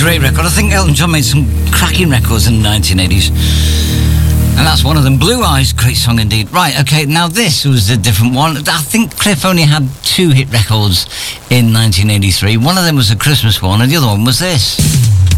great record. I think Elton John made some cracking records in the 1980s. And that's one of them. Blue Eyes, great song indeed. Right, okay, now this was a different one. I think Cliff only had 2 hit records in 1983. One of them was a Christmas one, and the other one was this.